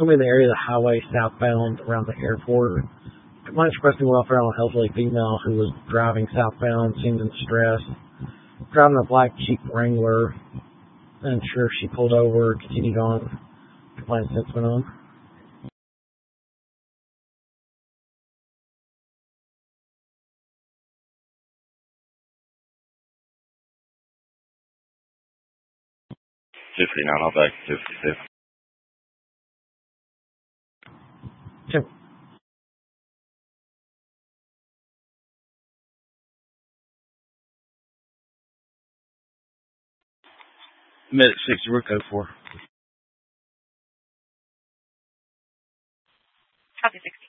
I'm in the area of the highway southbound around the airport. Complaint expressing welfare on an elderly female who was driving southbound, seemed in distress. Driving a black Jeep Wrangler. Unsure if she pulled over, continued on. Complaint since went on. $59, I'll back to 56. Tim. Minute 60, we're code 4. Copy 6.